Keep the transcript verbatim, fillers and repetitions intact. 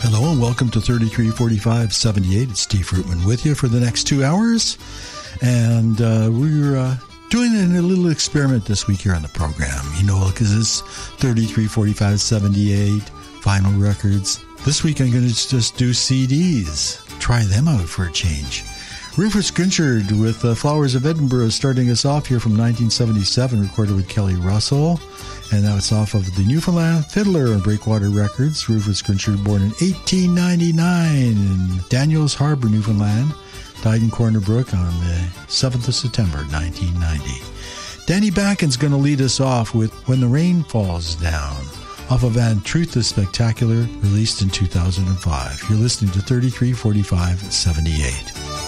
Hello and welcome to thirty-three forty-five seventy-eight. It's Steve Fruitman with you for the next two hours. And uh, we're uh, doing a little experiment this week here on the program. You know, because it's thirty-three forty-five seventy-eight, vinyl records. This week I'm going to just do C Ds. Try them out for a change. Rufus Grinchard with uh, Flowers of Edinburgh starting us off here from nineteen seventy-seven, recorded with Kelly Russell. And now it's off of the Newfoundland Fiddler on Breakwater Records. Rufus Grinchard, born in eighteen ninety-nine in Daniels Harbor, Newfoundland. Died in Corner Brook on the seventh of September, nineteen ninety. Danny Backen's going to lead us off with When the Rain Falls Down, off of Van Truth the Spectacular, released in two thousand five. You're listening to thirty-three forty-five seventy-eight.